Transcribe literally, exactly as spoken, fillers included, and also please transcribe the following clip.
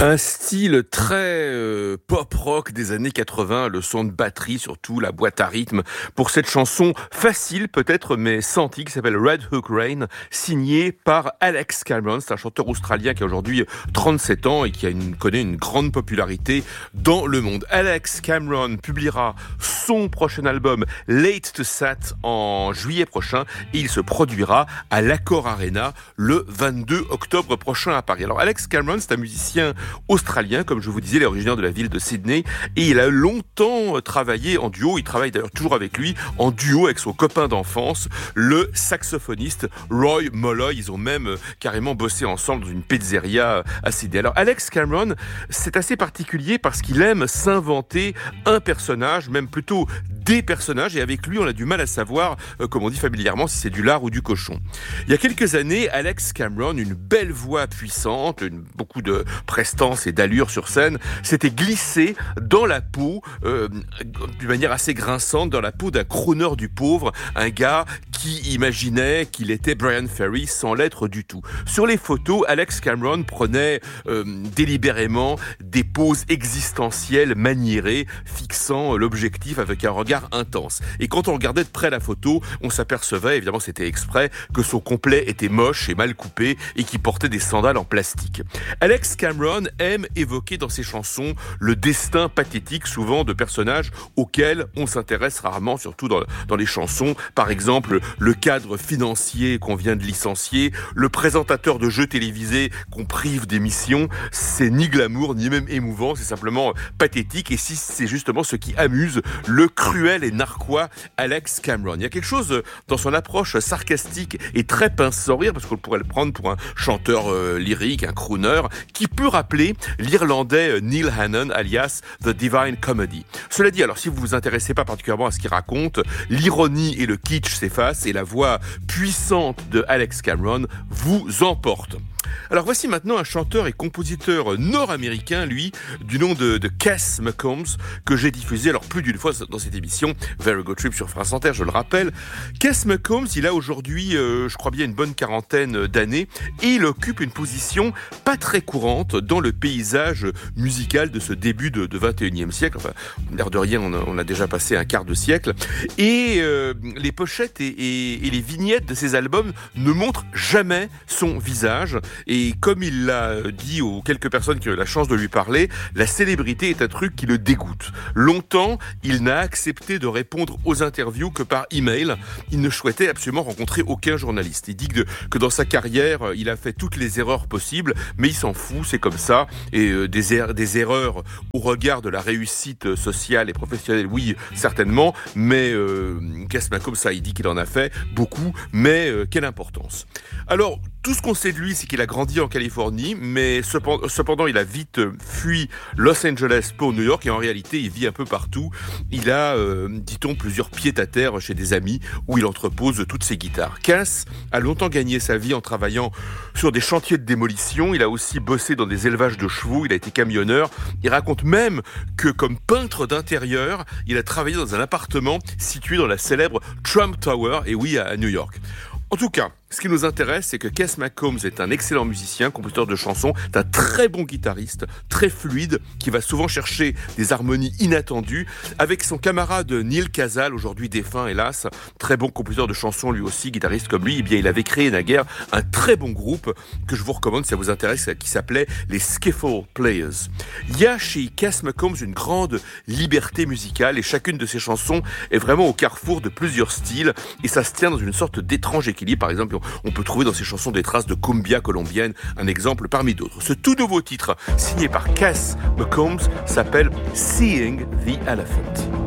Un style très euh, pop-rock des années quatre-vingts, le son de batterie, surtout la boîte à rythme, pour cette chanson facile peut-être, mais sentie, qui s'appelle Red Hook Rain, signée par Alex Cameron. C'est un chanteur australien qui a aujourd'hui trente-sept ans et qui a une, connaît une grande popularité dans le monde. Alex Cameron publiera son prochain album Late to Sat en juillet prochain et il se produira à l'Accor Arena le vingt-deux octobre prochain à Paris. Alors Alex Cameron, c'est un musicien australien, comme je vous disais, il est originaire de la ville de Sydney et il a longtemps travaillé en duo. Il travaille d'ailleurs toujours avec lui en duo avec son copain d'enfance, le saxophoniste Roy Molloy. Ils ont même carrément bossé ensemble dans une pizzeria à Sydney. Alors Alex Cameron, c'est assez particulier parce qu'il aime s'inventer un personnage, même plutôt des personnages, et avec lui on a du mal à savoir, euh, comme on dit familièrement, si c'est du lard ou du cochon. Il y a quelques années, Alex Cameron, une belle voix puissante, une, beaucoup de prestance et d'allure sur scène, s'était glissé dans la peau, euh, d'une manière assez grinçante, dans la peau d'un crooner du pauvre, un gars qui imaginait qu'il était Brian Ferry sans l'être du tout. Sur les photos, Alex Cameron prenait euh, délibérément des poses existentielles maniérées, fixant l'objectif avec un regard intense. Et quand on regardait de près la photo, on s'apercevait, évidemment c'était exprès, que son complet était moche et mal coupé et qu'il portait des sandales en plastique. Alex Cameron aime évoquer dans ses chansons le destin pathétique souvent de personnages auxquels on s'intéresse rarement, surtout dans, dans les chansons. Par exemple, le cadre financier qu'on vient de licencier, le présentateur de jeux télévisés qu'on prive d'émissions. C'est ni glamour, ni même émouvant, c'est simplement pathétique. Et si c'est justement ce qui amuse le cruel et narquois Alex Cameron. Il y a quelque chose dans son approche sarcastique et très pince sans rire, parce qu'on pourrait le prendre pour un chanteur euh, lyrique, un crooner, qui peut rappeler l'Irlandais Neil Hannon, alias The Divine Comedy. Cela dit, alors si vous vous intéressez pas particulièrement à ce qu'il raconte, l'ironie et le kitsch s'effacent et la voix puissante de Alex Cameron vous emporte. Alors voici maintenant un chanteur et compositeur nord-américain, lui, du nom de, de Kes McCombs, que j'ai diffusé alors plus d'une fois dans cette émission, Very Good Trip sur France Inter, je le rappelle. Kes McCombs, il a aujourd'hui, euh, je crois bien, une bonne quarantaine d'années, et il occupe une position pas très courante dans le paysage musical de ce début de, de vingt et unième siècle. Enfin, l'air de rien, on a, on a déjà passé un quart de siècle. Et euh, les pochettes et, et, et les vignettes de ses albums ne montrent jamais son visage. Et comme il l'a dit aux quelques personnes qui ont eu la chance de lui parler, la célébrité est un truc qui le dégoûte. Longtemps, il n'a accepté de répondre aux interviews que par email. Il ne souhaitait absolument rencontrer aucun journaliste. Il dit que, de, que dans sa carrière, il a fait toutes les erreurs possibles, mais il s'en fout, c'est comme ça. Et euh, des, er- des erreurs au regard de la réussite sociale et professionnelle, oui, certainement, mais euh, Kes McCombs, ça, il dit qu'il en a fait beaucoup, mais euh, quelle importance. Alors, tout ce qu'on sait de lui, c'est qu'il a grandi en Californie, mais cependant, cependant il a vite fui Los Angeles pour New York, et en réalité, il vit un peu partout. Il a, euh, dit-on, plusieurs pieds-à-terre chez des amis où il entrepose toutes ses guitares. Kes a longtemps gagné sa vie en travaillant sur des chantiers de démolition. Il a aussi bossé dans des élevages de chevaux, il a été camionneur. Il raconte même que, comme peintre d'intérieur, il a travaillé dans un appartement situé dans la célèbre Trump Tower, et oui, à New York. En tout cas, ce qui nous intéresse, c'est que Kes McCombs est un excellent musicien, compositeur de chansons, est un très bon guitariste, très fluide, qui va souvent chercher des harmonies inattendues. Avec son camarade Neil Casal, aujourd'hui défunt hélas, très bon compositeur de chansons lui aussi, guitariste comme lui, eh bien il avait créé naguère un très bon groupe que je vous recommande si ça vous intéresse, qui s'appelait les Skiffle Players. Il y a chez Kes McCombs une grande liberté musicale et chacune de ses chansons est vraiment au carrefour de plusieurs styles et ça se tient dans une sorte d'étrange équilibre. Par exemple, on peut trouver dans ses chansons des traces de cumbia colombienne, un exemple parmi d'autres. Ce tout nouveau titre, signé par Kes McCombs, s'appelle Seeing the Elephant.